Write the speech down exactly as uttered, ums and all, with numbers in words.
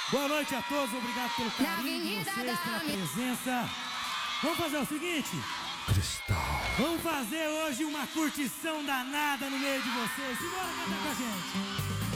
Boa noite a todos, obrigado pelo carinho de vocês, pela presença. Vamos fazer o seguinte? Cristal. Vamos fazer hoje uma curtição danada no meio de vocês. Simbora cantar com a gente.